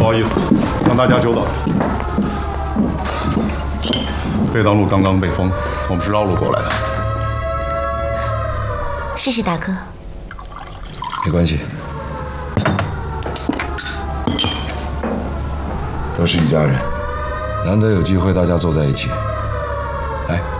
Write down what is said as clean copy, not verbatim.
好意思，让大家久等了。备当路刚刚被封，我们是绕路过来的。 谢谢大哥。 没关系，都是一家人，难得有机会大家坐在一起。来。